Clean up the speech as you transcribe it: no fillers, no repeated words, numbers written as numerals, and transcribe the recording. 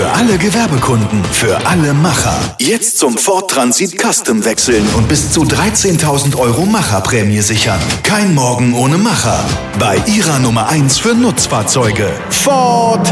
Für alle Gewerbekunden, für alle Macher. Jetzt zum Ford Transit Custom wechseln und bis zu 13.000 € Macherprämie sichern. Kein Morgen ohne Macher. Bei Ihrer Nummer 1 für Nutzfahrzeuge. Ford